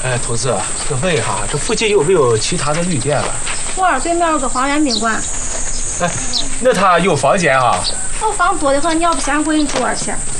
哎，兔子，我问一下，这附近有没有其他的旅店了？ 对面有个花园宾馆。 哎，那他有房间啊？ 房多的话，你要不先过人住去？